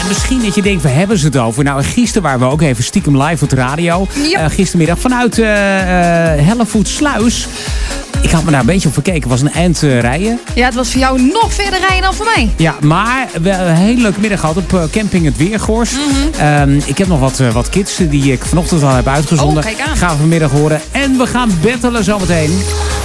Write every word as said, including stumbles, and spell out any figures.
misschien dat je denkt, waar hebben ze het over? Nou, gisteren waren we ook even stiekem live op de radio. Ja. Uh, gistermiddag vanuit uh, uh, Hellevoetsluis. Ik had me daar een beetje op verkeken. Het was een eind uh, rijden. Ja, het was voor jou nog verder rijden dan voor mij. Ja, maar we hebben een hele leuke middag gehad op uh, camping Het Weergors. Mm-hmm. um, ik heb nog wat, uh, wat kids die ik vanochtend al heb uitgezonden. Oh, kijk aan. Gaan we vanmiddag horen. En we gaan battelen zometeen.